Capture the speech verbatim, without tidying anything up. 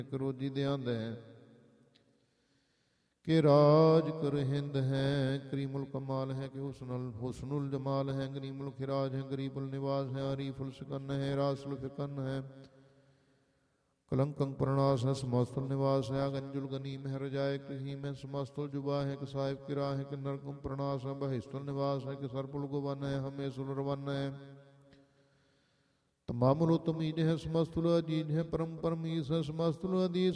ਕਰੋਜੀ ਦੇ ਆਂਦਾ ਕਿ ਰਾਜ ਕਰ ਹਿੰਦ ਹੈ ਕਰੀਮੁਲ ਕਮਾਲ ਹੈ ਕਿ ਹੁਸਨੁਲ ਹੁਸਨੁਲ ਜਮਾਲ ਹੈ ਗਰੀਮੁਲ ਖਿਰਾਜ ਹੈ ਗਰੀਬੁਲ ਨਿਵਾਸ ਹੈ ਹਰੀਫੁਲ ਸਕਨ ਹੈ ਰਾਸੁਲ ਫਿਕਨ ਹੈ ਕਲੰਕੰ ਪ੍ਰਣਾਸ ਹੈ ਸਮਸਤੁਲ ਨਿਵਾਸ ਹੈ ਗੰਜੁਲ ਗਨੀਮ ਹੈ ਰਜਾਇ ਕਹੀਮ ਹੈ ਸਮਸਤੁਲ ਜੁਬਾ ਹੈ ਕਿ ਸਾਹਿਬ ਕਿਰਾ ਹੈ ਕਿ ਨਰਕੰ ਪ੍ਰਣਾਸ ਹੈ ਬਹਿਸਤੁਲ ਨਿਵਾਸ ਹੈ ਕਿ ਸਰਪੁਲ ਗੋਵਨ ਹੈ ਹਮੇਸੁਲ ਰਵਨ ਹੈ ਤਮਾਮੁਲ ਉਤਮੀਜ ਹੈ ਸਮਸਤੁਲ ਅਜੀਜ ਹੈ ਪਰਮ ਪਰਮੀਸ ਹੈ ਸਮਸਤੁਲ ਅਦੀਸ